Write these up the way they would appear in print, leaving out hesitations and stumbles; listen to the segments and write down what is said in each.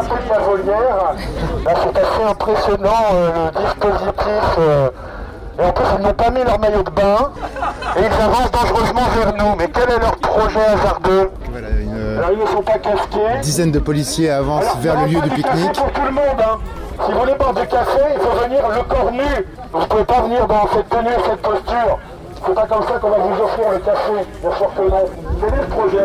peu de la volière. Là, c'est assez impressionnant le dispositif. Et en plus, ils n'ont pas mis leur maillot de bain et ils avancent dangereusement vers nous. Mais quel est leur projet hasardeux? Voilà, Alors, ils ne sont pas casqués. une dizaine de policiers avancent vers le lieu du pique-nique. Pour tout le monde, hein. Si vous voulez boire du café, il faut venir le corps nu. Vous ne pouvez pas venir dans cette tenue et cette posture. C'est pas comme ça qu'on va vous offrir le café, bien sûr que non. Quel est le projet?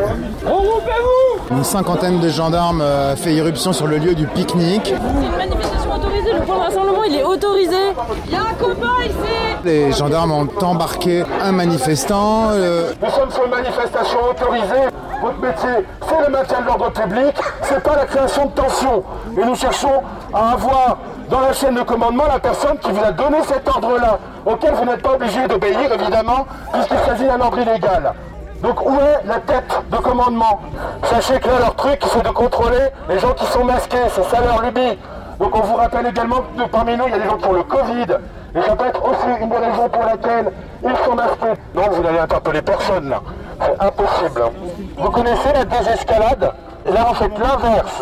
Une cinquantaine de gendarmes a fait irruption sur le lieu du pique-nique. C'est une manifestation autorisée, le point de rassemblement il est autorisé. Il y a un copain ici. Les gendarmes ont embarqué un manifestant. Nous sommes sur une manifestation autorisée. Votre métier, c'est le maintien de l'ordre public, c'est pas la création de tension. Et nous cherchons à avoir dans la chaîne de commandement la personne qui vous a donné cet ordre-là, auquel vous n'êtes pas obligé d'obéir, évidemment, puisqu'il s'agit d'un ordre illégal. Donc où est la tête de commandement? Sachez que là, leur truc, c'est de contrôler les gens qui sont masqués, c'est ça leur lubie. Donc on vous rappelle également que parmi nous, il y a des gens qui ont le Covid. Et ça peut être aussi une des raisons pour laquelle ils sont masqués. Non, vous n'allez interpeller personne là. C'est impossible. Vous connaissez la désescalade? Et là, vous faites l'inverse.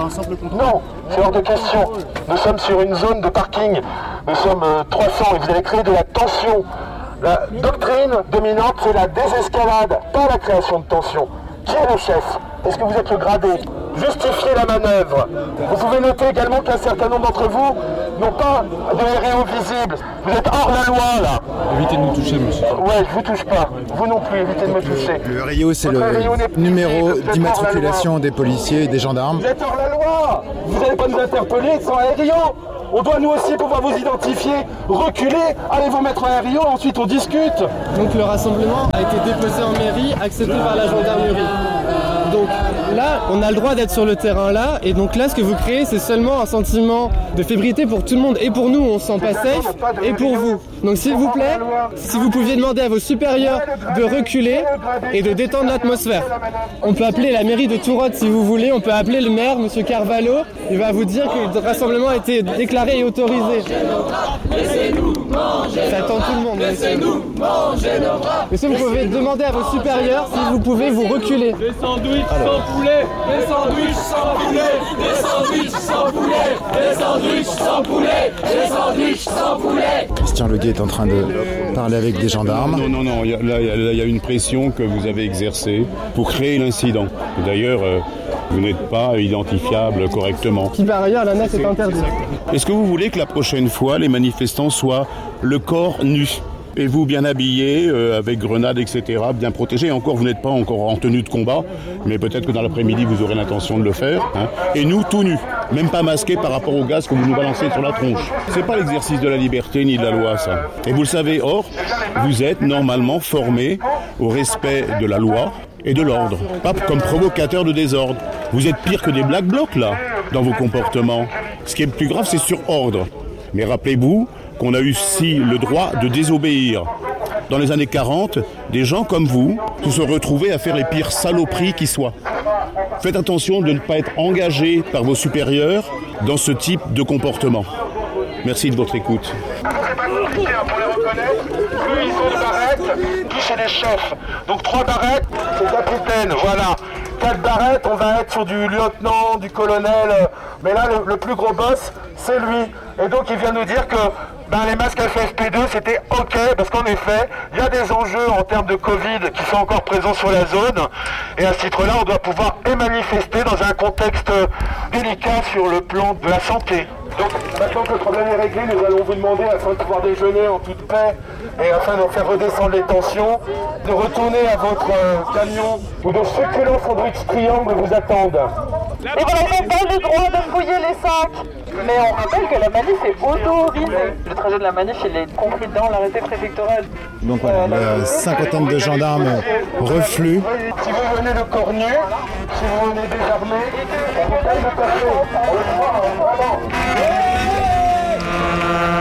Non, c'est hors de question. Nous sommes sur une zone de parking. Nous sommes 300 et vous allez créer de la tension. La doctrine dominante, c'est la désescalade, pas la création de tension. Qui est le chef? Est-ce que vous êtes le gradé? Justifiez la manœuvre. Vous pouvez noter également qu'un certain nombre d'entre vous n'ont pas de RIO visible. Vous êtes hors la loi, là. Évitez de nous toucher, monsieur. Ouais, je vous touche pas. Vous non plus, évitez de me toucher. Le RIO, c'est le numéro d'immatriculation des policiers et des gendarmes. Vous êtes hors la loi. Vous n'allez pas nous interpeller sans RIO. On doit nous aussi pouvoir vous identifier. Reculez, allez vous mettre en RIO, ensuite on discute. Donc le rassemblement a été déposé en mairie, accepté par la gendarmerie. Donc là, on a le droit d'être sur le terrain là, et donc là, ce que vous créez, c'est seulement un sentiment de fébrilité pour tout le monde, et pour nous, on se sent pas safe, et pour vous. Donc s'il vous plaît, si vous pouviez demander à vos supérieurs de reculer et de détendre l'atmosphère. On peut appeler la mairie de Tourotte si vous voulez, on peut appeler le maire, monsieur Carvalho, il va vous dire que le rassemblement a été déclaré et autorisé. Laissez-nous manger. Ça attend tout le monde. Laissez-nous manger nos bras. Monsieur, vous pouvez demander à vos supérieurs si vous pouvez vous reculer. Des sandwichs sans poulet. Des sandwichs sans poulet. Des sandwichs sans poulet. Des sandwichs sans poulet. Des sandwichs sans poulet. Christian Leguet est en train de parler avec des gendarmes. Non, il y a une pression que vous avez exercée pour créer l'incident. D'ailleurs, vous n'êtes pas identifiable correctement. Qui par ailleurs, l'ANAC est interdit. Est-ce que vous voulez que la prochaine fois, les manifestants soient le corps nu et vous bien habillé, avec grenades, etc., bien protégé. Encore, vous n'êtes pas encore en tenue de combat, mais peut-être que dans l'après-midi, vous aurez l'intention de le faire. Hein. Et nous, tout nus, même pas masqués par rapport au gaz que vous nous balancez sur la tronche. C'est pas l'exercice de la liberté ni de la loi, ça. Et vous le savez, or, vous êtes normalement formés au respect de la loi et de l'ordre, pas comme provocateur de désordre. Vous êtes pire que des Black Blocs, là, dans vos comportements. Ce qui est le plus grave, c'est sur ordre. Mais rappelez-vous qu'on a eu aussi le droit de désobéir. Dans les années 40, des gens comme vous se sont retrouvés à faire les pires saloperies qui soient. Faites attention de ne pas être engagé par vos supérieurs dans ce type de comportement. Merci de votre écoute. Pour les reconnaître, plus ils ont de barrettes, plus c'est des chefs. Donc 3 barrettes, c'est capitaine, voilà. 4 barrettes, on va être sur du lieutenant, du colonel. Mais là, le plus gros boss, c'est lui. Et donc, il vient nous dire que les masques FFP2, c'était OK, parce qu'en effet, il y a des enjeux en termes de Covid qui sont encore présents sur la zone. Et à ce titre-là, on doit pouvoir manifester dans un contexte délicat sur le plan de la santé. Donc, maintenant que le problème est réglé, nous allons vous demander, afin de pouvoir déjeuner en toute paix et afin de faire redescendre les tensions, de retourner à votre camion où de succulents sandwichs triangles vous attendent. Et vous n'avez pas le droit de fouiller les sacs. Mais on rappelle que la manif est autorisée. Le trajet de la manif, il est compris dans l'arrêté préfectoral. Donc voilà, une cinquantaine de gendarmes refluent. Si vous venez le corps nu, si vous venez désarmé, on vous paye le café.